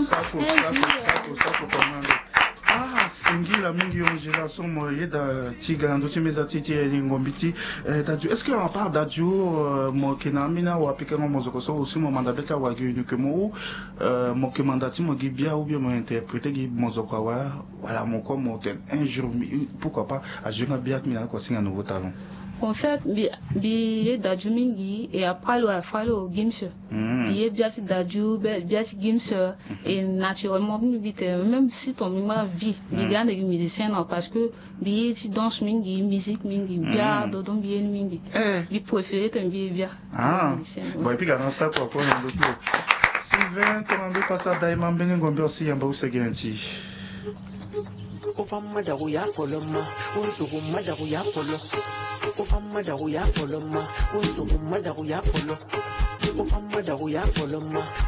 sako komando. Ah, singila mingi yongela somo yeda tiga ndo chimeza titi ngombiti daju. Est-ce qu'on parle daju mo kenamina wa pikanga mozoko so aussi mo mandabeta wa ginu que mo kemandati mo gibia ou bien mo interpréter gi mozoko wa voilà mon comme un jour pourquoi pas à jeune bien mina ko singa nouveau talent. En fait, bi daju mingi et après le falo gimse. Bi biasi daju, biasi gimse et naturellement même si ton mima vie, bi gande musicien non parce que bi si danse mingi, musique mingi, bien dodon bien mingi. Bi préféré ton bi bien. Ah. Bon et puis quand ça quoi Sylvain, comment on passe à Daimon Benengombe aussi yamba usegenti. Ufamma da wuya kolomma unsu humma da wuya kolo ufamma da wuya kolomma unsu humma da wuya kolo ufamma da wuya kolomma